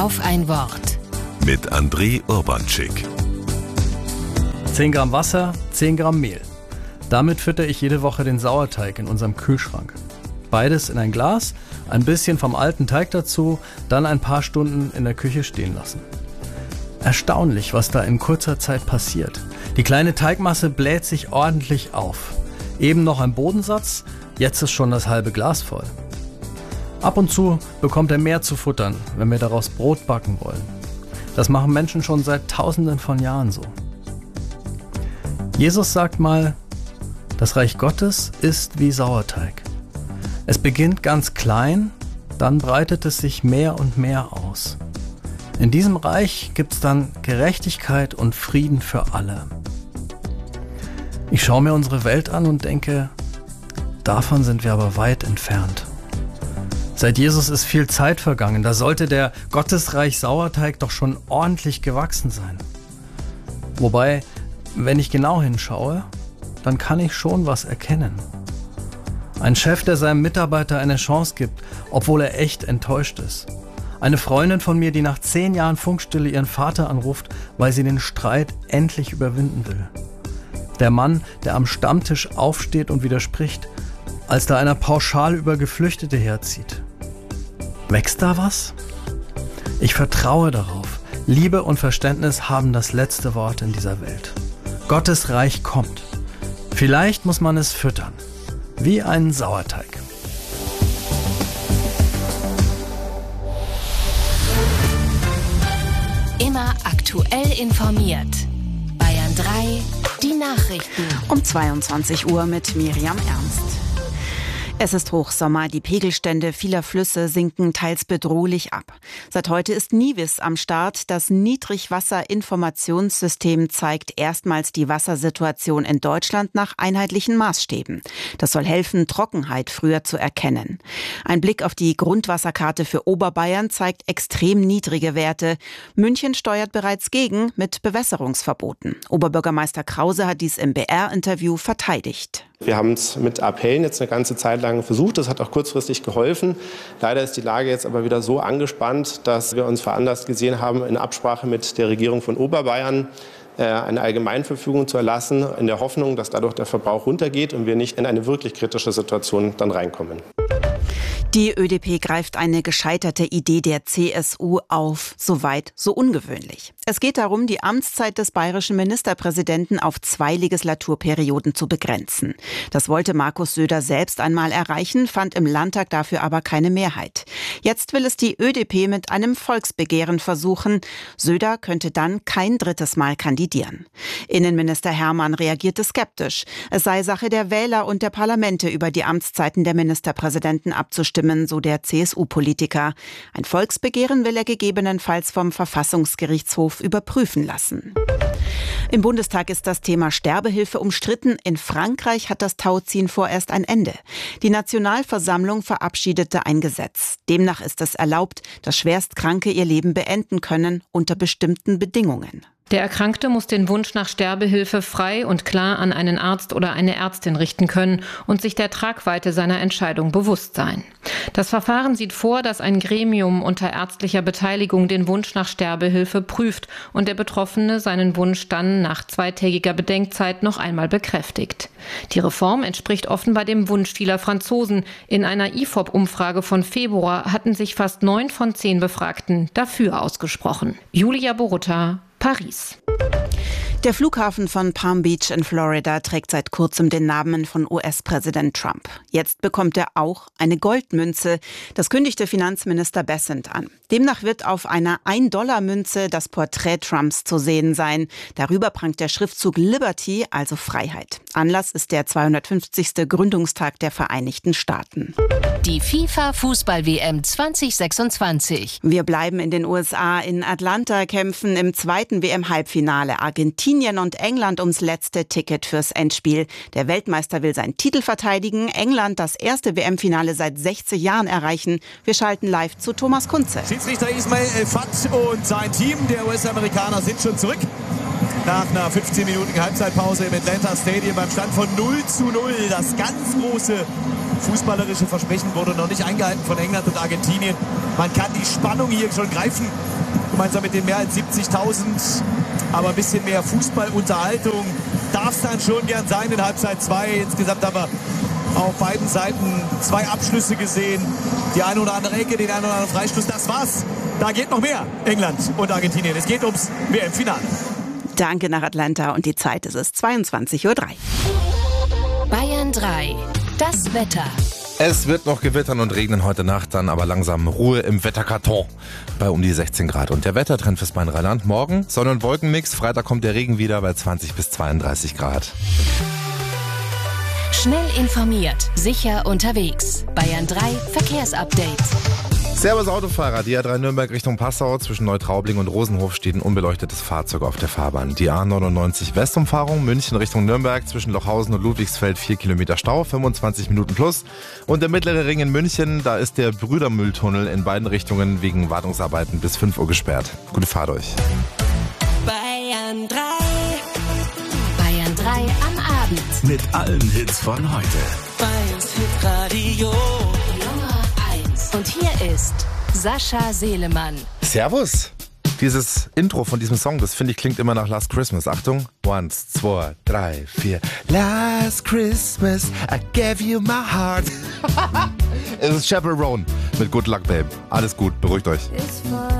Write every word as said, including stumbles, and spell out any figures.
Auf ein Wort. Mit André Urbanczyk. zehn Gramm Wasser, zehn Gramm Mehl. Damit fütter ich jede Woche den Sauerteig in unserem Kühlschrank. Beides in ein Glas, ein bisschen vom alten Teig dazu, dann ein paar Stunden in der Küche stehen lassen. Erstaunlich, was da in kurzer Zeit passiert. Die kleine Teigmasse bläht sich ordentlich auf. Eben noch ein Bodensatz, jetzt ist schon das halbe Glas voll. Ab und zu bekommt er mehr zu futtern, wenn wir daraus Brot backen wollen. Das machen Menschen schon seit Tausenden von Jahren so. Jesus sagt mal, das Reich Gottes ist wie Sauerteig. Es beginnt ganz klein, dann breitet es sich mehr und mehr aus. In diesem Reich gibt es dann Gerechtigkeit und Frieden für alle. Ich schaue mir unsere Welt an und denke, davon sind wir aber weit entfernt. Seit Jesus ist viel Zeit vergangen, da sollte der Gottesreich Sauerteig doch schon ordentlich gewachsen sein. Wobei, wenn ich genau hinschaue, dann kann ich schon was erkennen. Ein Chef, der seinem Mitarbeiter eine Chance gibt, obwohl er echt enttäuscht ist. Eine Freundin von mir, die nach zehn Jahren Funkstille ihren Vater anruft, weil sie den Streit endlich überwinden will. Der Mann, der am Stammtisch aufsteht und widerspricht, als da einer pauschal über Geflüchtete herzieht. Wächst da was? Ich vertraue darauf. Liebe und Verständnis haben das letzte Wort in dieser Welt. Gottes Reich kommt. Vielleicht muss man es füttern. Wie einen Sauerteig. Immer aktuell informiert. Bayern drei, die Nachrichten. Um zweiundzwanzig Uhr mit Miriam Ernst. Es ist Hochsommer, die Pegelstände vieler Flüsse sinken teils bedrohlich ab. Seit heute ist Nivis am Start. Das Niedrigwasserinformationssystem zeigt erstmals die Wassersituation in Deutschland nach einheitlichen Maßstäben. Das soll helfen, Trockenheit früher zu erkennen. Ein Blick auf die Grundwasserkarte für Oberbayern zeigt extrem niedrige Werte. München steuert bereits gegen mit Bewässerungsverboten. Oberbürgermeister Krause hat dies im B R-Interview verteidigt. Wir haben es mit Appellen jetzt eine ganze Zeit lang versucht. Das hat auch kurzfristig geholfen. Leider ist die Lage jetzt aber wieder so angespannt, dass wir uns veranlasst gesehen haben, in Absprache mit der Regierung von Oberbayern eine Allgemeinverfügung zu erlassen, in der Hoffnung, dass dadurch der Verbrauch runtergeht und wir nicht in eine wirklich kritische Situation dann reinkommen. Die Ö D P greift eine gescheiterte Idee der C S U auf. Soweit so ungewöhnlich. Es geht darum, die Amtszeit des bayerischen Ministerpräsidenten auf zwei Legislaturperioden zu begrenzen. Das wollte Markus Söder selbst einmal erreichen, fand im Landtag dafür aber keine Mehrheit. Jetzt will es die Ö D P mit einem Volksbegehren versuchen. Söder könnte dann kein drittes Mal kandidieren. Innenminister Hermann reagierte skeptisch. Es sei Sache der Wähler und der Parlamente, über die Amtszeiten der Ministerpräsidenten abzustimmen, so der C S U-Politiker. Ein Volksbegehren will er gegebenenfalls vom Verfassungsgerichtshof überprüfen lassen. Im Bundestag ist das Thema Sterbehilfe umstritten. In Frankreich hat das Tauziehen vorerst ein Ende. Die Nationalversammlung verabschiedete ein Gesetz. Demnach ist es erlaubt, dass Schwerstkranke ihr Leben beenden können unter bestimmten Bedingungen. Der Erkrankte muss den Wunsch nach Sterbehilfe frei und klar an einen Arzt oder eine Ärztin richten können und sich der Tragweite seiner Entscheidung bewusst sein. Das Verfahren sieht vor, dass ein Gremium unter ärztlicher Beteiligung den Wunsch nach Sterbehilfe prüft und der Betroffene seinen Wunsch dann nach zweitägiger Bedenkzeit noch einmal bekräftigt. Die Reform entspricht offenbar dem Wunsch vieler Franzosen. In einer I F O P-Umfrage von Februar hatten sich fast neun von zehn Befragten dafür ausgesprochen. Julia Borutta, Paris. Der Flughafen von Palm Beach in Florida trägt seit kurzem den Namen von U S-Präsident Trump. Jetzt bekommt er auch eine Goldmünze. Das kündigte Finanzminister Bessent an. Demnach wird auf einer ein-Dollar-Münze das Porträt Trumps zu sehen sein. Darüber prangt der Schriftzug Liberty, also Freiheit. Anlass ist der zweihundertfünfzigste Gründungstag der Vereinigten Staaten. Die FIFA-Fußball-W M zwanzig sechsundzwanzig. Wir bleiben in den U S A. In Atlanta kämpfen im zweiten W M-Halbfinale Argentinien und England ums letzte Ticket fürs Endspiel. Der Weltmeister will seinen Titel verteidigen. England das erste W M-Finale seit sechzig Jahren erreichen. Wir schalten live zu Thomas Kunze. Schiedsrichter Ismail El-Fat und sein Team der U S-Amerikaner sind schon zurück. Nach einer fünfzehnminütigen Halbzeitpause im Atlanta Stadium beim Stand von null zu null. Das ganz große fußballerische Versprechen wurde noch nicht eingehalten von England und Argentinien. Man kann die Spannung hier schon greifen. gemeinsam mit den mehr als siebzigtausend. Aber ein bisschen mehr Fußballunterhaltung darf es dann schon gern sein in Halbzeit zwei. Insgesamt haben wir auf beiden Seiten zwei Abschlüsse gesehen. Die eine oder andere Ecke, den einen oder anderen Freistoß. Das war's. Da geht noch mehr, England und Argentinien. Es geht ums W M-Finale. Danke nach Atlanta und die Zeit ist es zweiundzwanzig Uhr drei. Bayern drei. Das Wetter. Es wird noch gewittern und regnen heute Nacht, dann aber langsam Ruhe im Wetterkarton bei um die sechzehn Grad. Und der Wettertrend fürs Rheinland: morgen Sonne- und Wolkenmix, Freitag kommt der Regen wieder bei zwanzig bis zweiunddreißig Grad. Schnell informiert, sicher unterwegs. Bayern drei Verkehrsupdate. Servus Autofahrer, die A drei Nürnberg Richtung Passau, zwischen Neutraubling und Rosenhof steht ein unbeleuchtetes Fahrzeug auf der Fahrbahn. Die A neunundneunzig Westumfahrung, München Richtung Nürnberg, zwischen Lochhausen und Ludwigsfeld vier Kilometer Stau, fünfundzwanzig Minuten plus. Und der mittlere Ring in München, da ist der Brüdermülltunnel in beiden Richtungen wegen Wartungsarbeiten bis fünf Uhr gesperrt. Gute Fahrt euch. Bayern drei. Bayern drei am Abend. Mit allen Hits von heute. Bayerns Hitradio. Und hier ist Sascha Selemann. Servus! Dieses Intro von diesem Song, das finde ich klingt immer nach Last Christmas. Achtung, eins, zwei, drei, vier. Last Christmas, I gave you my heart. Es ist Chappell Roan mit Good Luck Babe. Alles gut, beruhigt euch. It's fun.